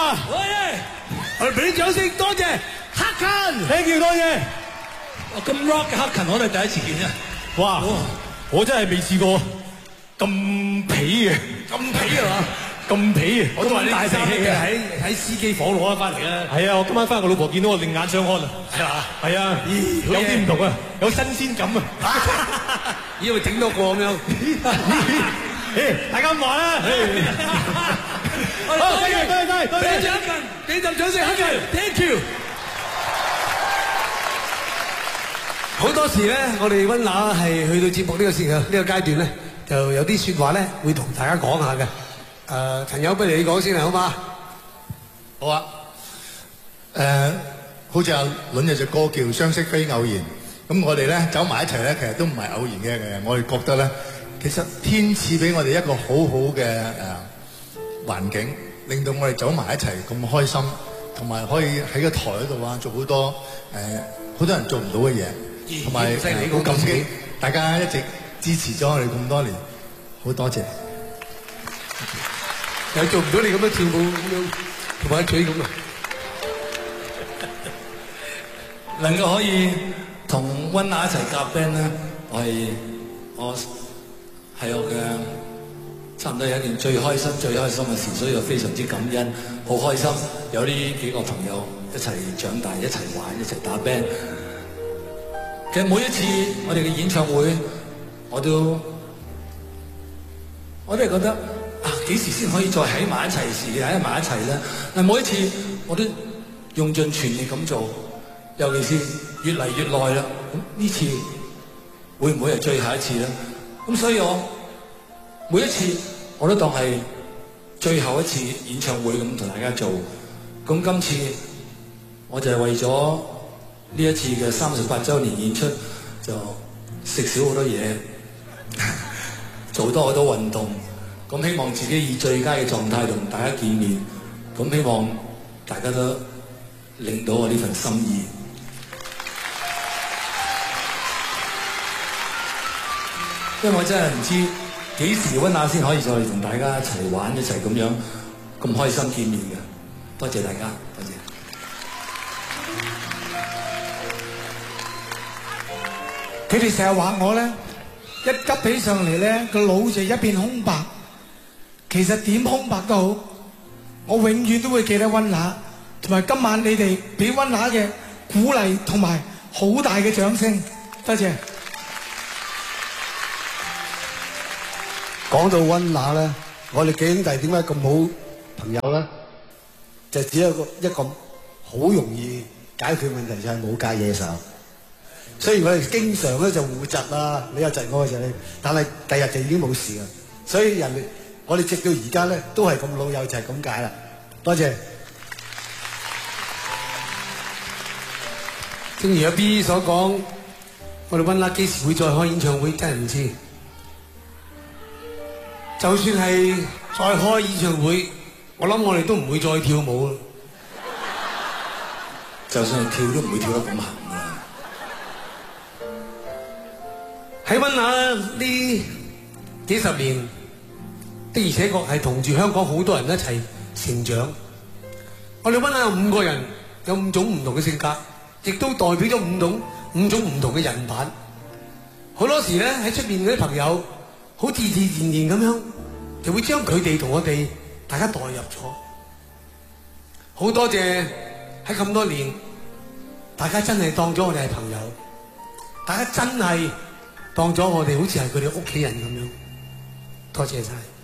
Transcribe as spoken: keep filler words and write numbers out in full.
啊！我哋俾啲掌聲，多謝黑勤 ，thank you 多謝。 咁 rock 嘅黑勤我哋第一次見啊！ 哇！我真係未試過咁皮嘅， 咁皮啊嘛！ 咁皮啊！ 我都話你大脾氣嘅， 喺喺司機房攞翻翻嚟啦。 係啊！我今晚翻我老婆見到我另眼相看啊！ 係嘛？ 係啊！有啲唔同啊，有新鮮感啊！ 以為整多個咁樣。 大家咁話啦。好，多謝多謝多謝， 俾掌聲，俾陣掌聲，黑勤 ，thank you。 好多時咧，我哋溫拿係去到節目呢個時候呢個階段咧，就有啲説話咧會同大家講下嘅。誒，陳友，不如你講先啦，好嘛？ 好啊。誒，好似阿倫有隻歌叫《相識非偶然》，咁我哋咧走埋一齊咧，其實都唔係偶然嘅。誒，我哋覺得咧，其實天賜俾我哋一個好好嘅誒環境，令到我哋走埋一齊咁開心，同埋可以喺個台嗰度啊做好多誒好多人做唔到嘅嘢。同埋好感激大家一直支持咗我哋咁多年，好多謝。 又做唔到你咁樣跳舞咁樣，同埋嘴咁啊！ 能夠可以同溫拿一齊夾 band 咧，我係我係我嘅差唔多有一件最開心、最開心嘅事，所以我非常之感恩，好開心有呢幾個朋友一齊長大、一齊玩、一齊打 band。其實每一次我哋嘅演唱會，我都我都係覺得啊，幾時先可以再喺埋一齊時喺埋一齊咧？但每一次我都用盡全力咁做，尤其是越嚟越耐啦。咁呢次會唔會係最後一次咧？咁所以我每一次我都當係最後一次演唱會咁同大家做。咁今次我就係為咗呢一次嘅三十八週年演出，就食少好多嘢，做多好多運動，咁希望自己以最佳嘅狀態同大家見面，咁希望大家都領到我呢份心意。因為我真係唔知幾時溫拿先可以再同大家一齊玩一齊咁樣咁開心見面嘅，多謝大家，多謝。 佢哋成日話我咧，一急起上嚟咧，個腦就一片空白。其實點空白都好，我永遠都會記得溫拿，同埋今晚你哋俾溫拿嘅鼓勵同埋好大嘅掌聲，多謝。 講到溫拿咧，我哋幾兄弟點解咁好朋友咧？就只有一個一個好容易解決問題，就係冇戒野手。雖然我哋經常咧就互窒啊，你又窒我，我窒你，但係第日就已經冇事啦。所以人哋我哋直到而家咧都係咁老友，就係咁解啦。多謝。正如阿 B 所講，我哋溫拿幾時會再開演唱會，真係唔知。就算係再開演唱會，我諗我哋都唔會再跳舞啦。 就算係跳都唔會跳得咁行啦。 喺溫拿呢幾十年，的而且確係同住香港好多人一齊成長。我哋溫拿有五個人，有五種唔同嘅性格，亦都代表咗五種五種唔同嘅人版。好多時咧喺出面嗰啲朋友，好自自然然咁樣，就會將佢哋同我哋大家代入咗。好多謝喺咁多年，大家真係當咗我哋係朋友，大家真係當咗我哋好似係佢哋屋企人咁樣，多謝晒。